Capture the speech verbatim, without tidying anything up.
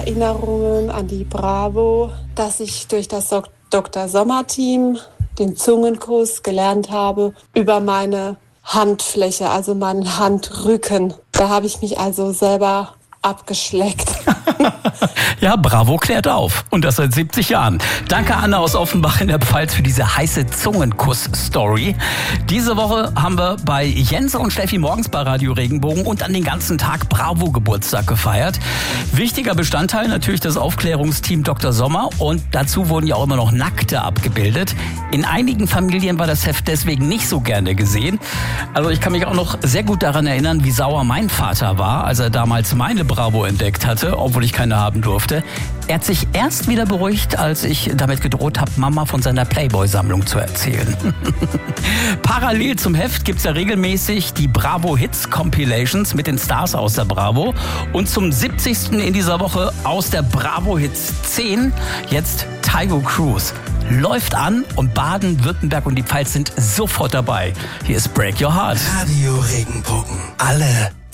Erinnerungen an die Bravo, dass ich durch das Doktor Sommer-Team den Zungenkuss gelernt habe über meine Handfläche, also meinen Handrücken. Da habe ich mich also selber abgeschleckt. Ja, Bravo klärt auf. Und das seit siebzig Jahren. Danke, Anna aus Offenbach in der Pfalz, für diese heiße Zungenkuss-Story. Diese Woche haben wir bei Jens und Steffi morgens bei Radio Regenbogen und an den ganzen Tag Bravo-Geburtstag gefeiert. Wichtiger Bestandteil natürlich das Aufklärungsteam Doktor Sommer. Und dazu wurden ja auch immer noch Nackte abgebildet. In einigen Familien war das Heft deswegen nicht so gerne gesehen. Also ich kann mich auch noch sehr gut daran erinnern, wie sauer mein Vater war, als er damals meine Bravo entdeckt hatte, obwohl ich keine haben durfte. Er hat sich erst wieder beruhigt, als ich damit gedroht habe, Mama von seiner Playboy-Sammlung zu erzählen. Parallel zum Heft gibt's ja regelmäßig die Bravo Hits Compilations mit den Stars aus der Bravo. Und zum siebzigsten in dieser Woche aus der Bravo Hits zehn jetzt Tygo Cruise. Läuft an und Baden-Württemberg und die Pfalz sind sofort dabei. Hier ist Break Your Heart. Radio Regenbogen. Alle